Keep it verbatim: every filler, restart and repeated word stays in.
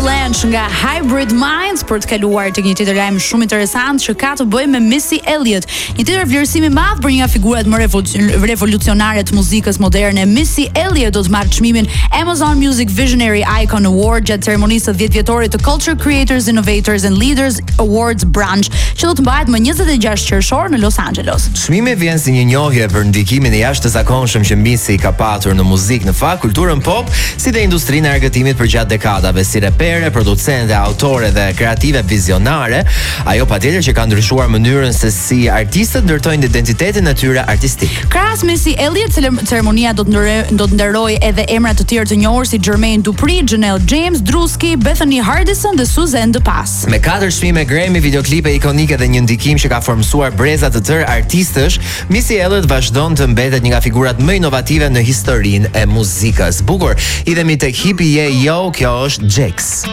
Avalanche nga Hybrid Minds për të kaluar tek një tjetër lajm shumë interesant që ka të bëjë me Missy Elliott. Një tjetër vlerësim i madh për një nga figurat më revolucionare të muzikës moderne. Missy Elliott do të marrë çmimin Amazon Music Visionary Icon Award gjatë ceremonisë së dhjetë vjetorit të Culture Creators, Innovators and Leaders Awards Branch, që do të mbahet më njëzet e gjashtë qershor në Los Angeles. Çmimi vjen si një njohje për ndikimin e jashtëzakonshëm që Missy ka patur në muzikë, në fakt, kulturën pop, si dhe industrinë e argëtimit për gjatë dekadave, si repere, producente, autore dhe kreative vizionare. Ajo patjetër që ka ndryshuar mënyrën se si artistët ndërtojnë identitetin e tyre artistik. Krahas Missy Elliott, ceremonia do të do të nderojë edhe emra të tjerë të njohur si Jermaine Dupri, Janelle James, Druski, Bethany Hardison dhe Suzanne de Pass. Me katër çmime Grammy, videoklipe ikonike dhe një ndikim që ka formsuar breza të tërë artistësh, Missy Elliott vazhdon të mbetet një nga figurat më inovative në historinë e muzikës. Bukur, idhemi tek Hippie Ye Yo, kjo është Jax.